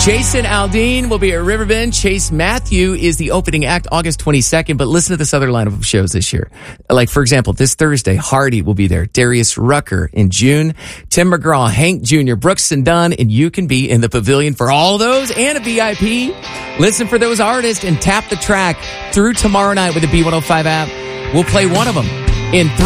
Jason Aldean will be at Riverbend. Chase Matthew is the opening act August 22nd. But listen to this other lineup of shows this year. Like, for example, this Thursday, Hardy will be there. Darius Rucker in June. Tim McGraw, Hank Jr., Brooks and Dunn. And you can be in the pavilion for all those and a VIP. Listen for those artists and tap the track through tomorrow night with the B105 app. We'll play one of them in 3